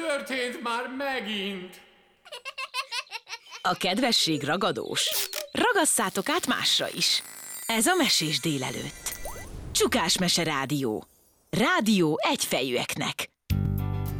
történt már megint? A kedvesség ragadós. Ragasszátok át másra is. Ez a Mesés délelőtt. Csukás Mese Rádió. Rádió egyfejűeknek.